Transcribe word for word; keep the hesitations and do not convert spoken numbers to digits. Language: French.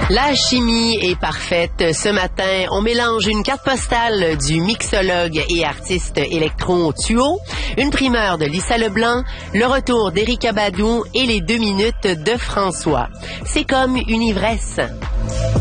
La chimie est parfaite. Ce matin, on mélange une carte postale du mixologue et artiste électron Tuo, une primeur de Lisa Leblanc, le retour d'Erykah Badu et les deux minutes de François. C'est comme une ivresse.